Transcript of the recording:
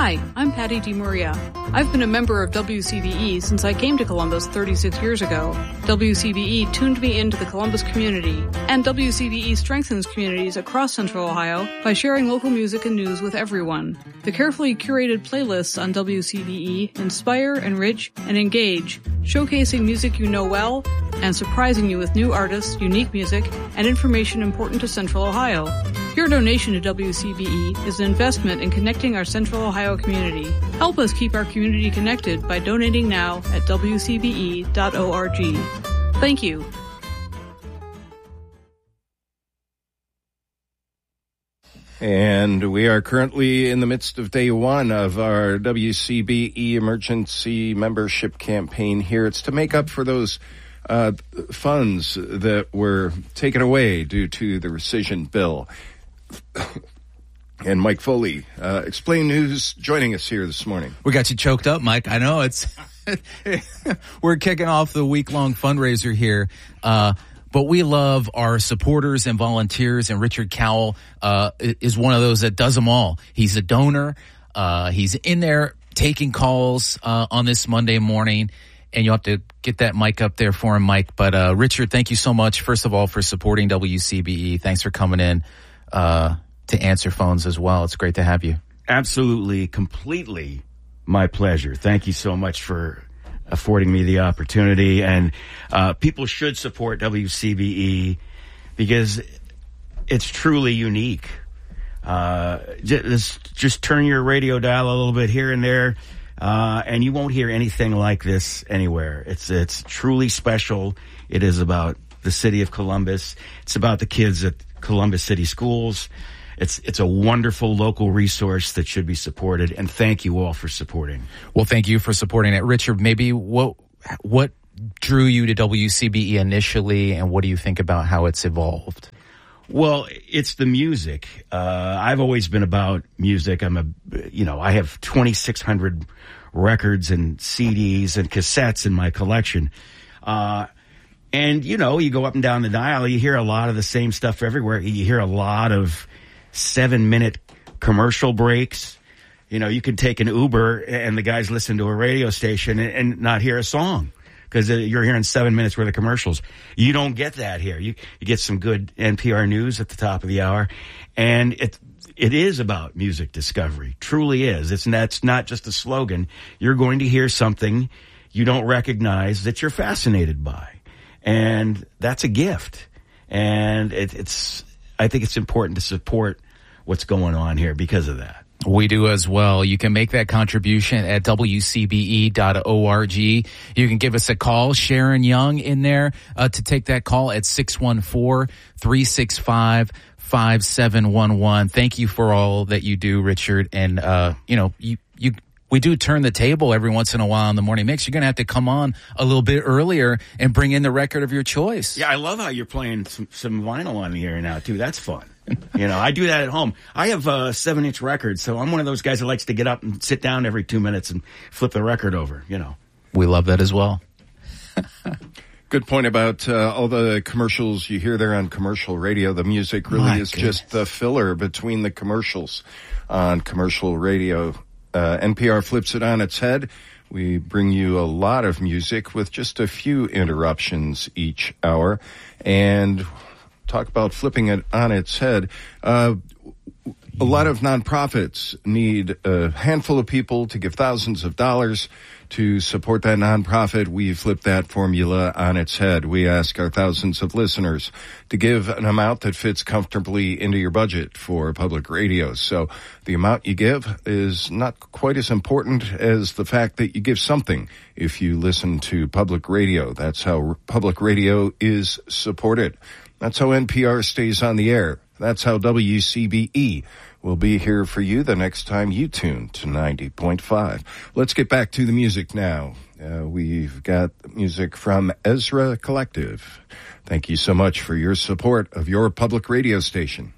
Hi, I'm Patty DiMaria. I've been a member of WCBE since I came to Columbus 36 years ago. WCBE tuned me into the Columbus community, and WCBE strengthens communities across Central Ohio by sharing local music and news with everyone. The carefully curated playlists on WCBE inspire, enrich, and engage, showcasing music you know well and surprising you with new artists, unique music, and information important to Central Ohio. Your donation to WCBE is an investment in connecting our Central Ohio community. Help us keep our community connected by donating now at wcbe.org. Thank you. And we are currently in the midst of day one of our WCBE emergency membership campaign here. It's to make up for those funds that were taken away due to the rescission bill. And Mike Foley, explain who's joining us here this morning. We got you choked up, Mike. I know it's we're kicking off the week-long fundraiser here. But we love our supporters and volunteers, and Richard Cowell is one of those that does them all. He's a donor. He's in there taking calls on this Monday morning, and you'll have to get that mic up there for him, Mike. But Richard, thank you so much, first of all, for supporting WCBE. Thanks for coming in to answer phones as well. It's great to have you. Absolutely, completely my pleasure. Thank you so much for affording me the opportunity. And people should support WCBE because it's truly unique. Just turn your radio dial a little bit here and there, and you won't hear anything like this anywhere. It's truly special. It is about the city of Columbus. It's about the kids at Columbus City Schools. It's a wonderful local resource that should be supported, and thank you all for supporting. Well, thank you for supporting it. Richard, maybe what drew you to WCBE initially, and what do you think about how it's evolved? Well, it's the music. I've always been about music. I have 2,600 records and CDs and cassettes in my collection. And, you go up and down the dial, you hear a lot of the same stuff everywhere. You hear a lot of 7-minute commercial breaks. You could take an Uber and the guys listen to a radio station and not hear a song because you're hearing 7 minutes worth of commercials. You don't get that here. You get some good NPR news at the top of the hour, and it is about music discovery. Truly is. That's not just a slogan. You're going to hear something you don't recognize that you're fascinated by. And that's a gift. And I think it's important to support what's going on here because of that. We do as well. You can make that contribution at wcbe.org. You can give us a call. Sharon Young in there to take that call at 614-365-5711. Thank you for all that you do, Richard. And, we do turn the table every once in a while on the morning mix. You're going to have to come on a little bit earlier and bring in the record of your choice. Yeah, I love how you're playing some vinyl on the air now, too. That's fun. I do that at home. I have 7-inch records, so I'm one of those guys that likes to get up and sit down every 2 minutes and flip the record over, We love that as well. Good point about all the commercials you hear there on commercial radio. The music really is just the filler between the commercials on commercial radio. NPR flips it on its head. We bring you a lot of music with just a few interruptions each hour. And talk about flipping it on its head. A lot of nonprofits need a handful of people to give thousands of dollars to support that nonprofit. We flip that formula on its head. We ask our thousands of listeners to give an amount that fits comfortably into your budget for public radio. So the amount you give is not quite as important as the fact that you give something if you listen to public radio. That's how public radio is supported. That's how NPR stays on the air. That's how WCBE will be here for you the next time you tune to 90.5. Let's get back to the music now. We've got music from Ezra Collective. Thank you so much for your support of your public radio station.